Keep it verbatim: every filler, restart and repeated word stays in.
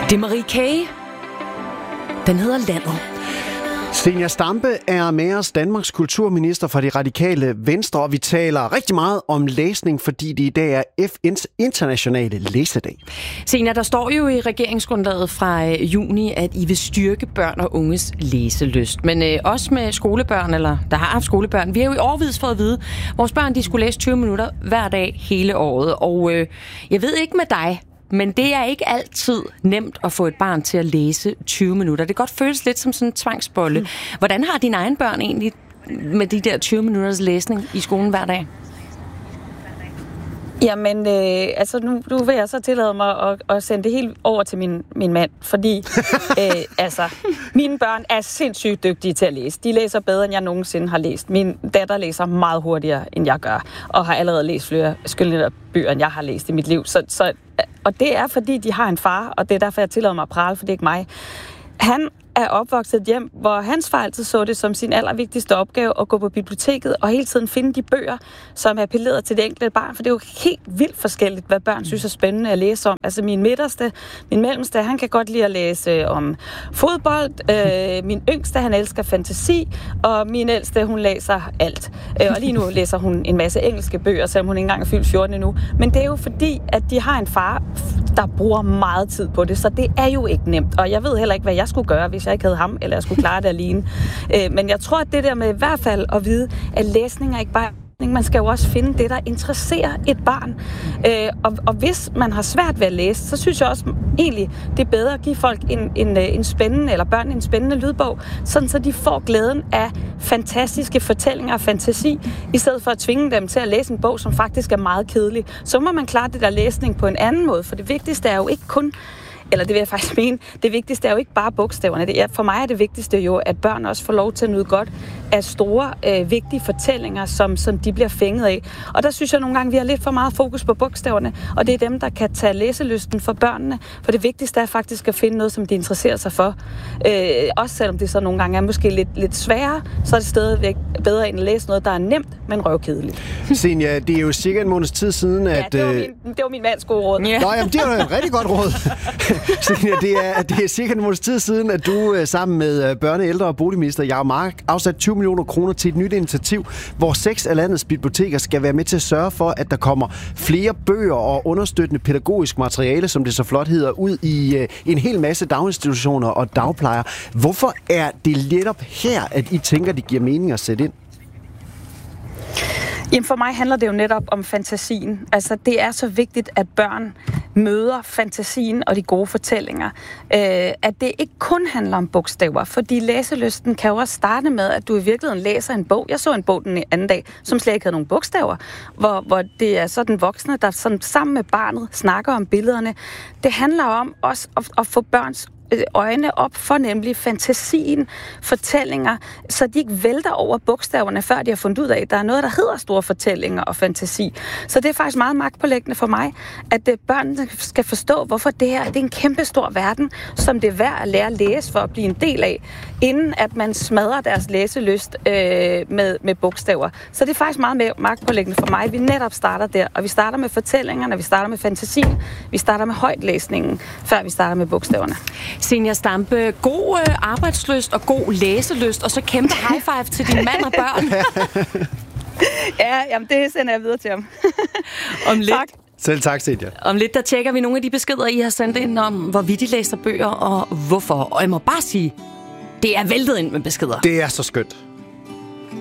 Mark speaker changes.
Speaker 1: Det er Marie K. Den hedder Landet.
Speaker 2: Zenia Stampe er med os, Danmarks kulturminister for De Radikale Venstre, og vi taler rigtig meget om læsning, fordi det i dag er F N's internationale læsedag.
Speaker 1: Zenia, der står jo i regeringsgrundlaget fra juni, at I vil styrke børn og unges læselyst. Men øh, også med skolebørn, eller der har haft skolebørn, vi har jo i årevis fået at vide, at vores børn de skulle læse tyve minutter hver dag hele året. Og øh, jeg ved ikke med dig, men det er ikke altid nemt at få et barn til at læse tyve minutter. Det kan godt føles lidt som sådan en tvangsbolle. Mm. Hvordan har dine egne børn egentlig med de der tyve minutters læsning i skolen hver dag?
Speaker 3: Jamen, øh, altså nu, nu vil jeg så tillade mig at, at sende det helt over til min, min mand, fordi øh, altså, mine børn er sindssygt dygtige til at læse. De læser bedre, end jeg nogensinde har læst. Min datter læser meget hurtigere, end jeg gør, og har allerede læst flere skønlitterære bøger, end jeg har læst i mit liv. Så, så, og det er, fordi de har en far, og det er derfor, jeg tillader mig at prale, for det er ikke mig. Han er opvokset et hjem, hvor hans far altid så det som sin allervigtigste opgave at gå på biblioteket og hele tiden finde de bøger, som appellerede til det enkelte barn, for det er jo helt vildt forskelligt, hvad børn synes er spændende at læse om. Altså min midterste, min mellemste, han kan godt lide at læse om fodbold, øh, min yngste, han elsker fantasi, og min ældste, hun læser alt. Øh, og lige nu læser hun en masse engelske bøger, selvom hun ikke engang er fyldt fjorten endnu. Men det er jo fordi, at de har en far, der bruger meget tid på det, så det er jo ikke nemt. Og jeg ved heller ikke, hvad jeg skulle gøre, hvis jeg ikke havde ham, eller jeg skulle klare det alene. Øh, men jeg tror, at det der med i hvert fald at vide, at læsning er ikke bare man skal jo også finde det, der interesserer et barn. Øh, og, og hvis man har svært ved at læse, så synes jeg også egentlig, det er bedre at give folk en, en, en spændende, eller børn en spændende lydbog, sådan så de får glæden af fantastiske fortællinger og fantasi, i stedet for at tvinge dem til at læse en bog, som faktisk er meget kedelig. Så må man klare det der læsning på en anden måde, for det vigtigste er jo ikke kun Eller det vil jeg faktisk mene. Det vigtigste er jo ikke bare bogstaverne. Det er, for mig er det vigtigste jo, at børn også får lov til at nyde godt af store, øh, vigtige fortællinger, som, som de bliver fænget af. Og der synes jeg nogle gange, vi har lidt for meget fokus på bogstaverne, og det er dem, der kan tage læselysten for børnene. For det vigtigste er faktisk at finde noget, som de interesserer sig for. Øh, også selvom det så nogle gange er måske lidt, lidt sværere, så er det stadigvæk bedre end at læse noget, der er nemt, men røvkedeligt.
Speaker 2: Zenia, det er jo cirka en måneds tid siden, at...
Speaker 3: Ja, det var min, det var min mands gode råd.
Speaker 2: Ja. Nå, jamen, det var jo et rigtig godt råd. Zenia, det er, det er cirka en måneds tid siden, at du sammen med børne-, ældre- og boligminister Jacob Mark afsat tyve millioner kroner til et nyt initiativ, hvor seks af landets biblioteker skal være med til at sørge for, at der kommer flere bøger og understøttende pædagogisk materiale, som det så flot hedder, ud i uh, en hel masse daginstitutioner og dagplejer. Hvorfor er det netop her, at I tænker, det giver mening at sætte ind?
Speaker 3: Jamen for mig handler det jo netop om fantasien. Altså det er så vigtigt, at børn møder fantasien og de gode fortællinger. Øh, at det ikke kun handler om bogstaver, fordi læselysten kan jo også starte med, at du i virkeligheden læser en bog. Jeg så en bog den anden dag, som slet ikke havde nogen bogstaver, hvor, hvor det er så den voksne, der sådan, sammen med barnet snakker om billederne. Det handler om også at, at få børns øjne op for nemlig fantasien, fortællinger, så de ikke vælter over bogstaverne, før de har fundet ud af, at der er noget, der hedder store fortællinger og fantasi. Så det er faktisk meget magtpåliggende for mig, at børnene skal forstå, hvorfor det her det er en kæmpe stor verden, som det er værd at lære at læse for at blive en del af, inden at man smadrer deres læselyst øh, med, med bogstaver. Så det er faktisk meget mere magtpåliggende for mig. Vi netop starter der, og vi starter med fortællingerne, vi starter med fantasien, vi starter med højtlæsningen, før vi starter med bogstaverne.
Speaker 1: Zenia Stampe, god øh, arbejdslyst og god læselyst, og så kæmpe high five til din mand og børn.
Speaker 3: Ja, jamen det sender jeg videre til ham.
Speaker 1: Om lidt,
Speaker 3: tak.
Speaker 2: Selv tak, Zenia.
Speaker 1: Om lidt, der tjekker vi nogle af de beskeder, I har sendt ind om, hvorvidt I læser bøger og hvorfor. Og jeg må bare sige, det er væltet ind med beskeder.
Speaker 2: Det er så skønt.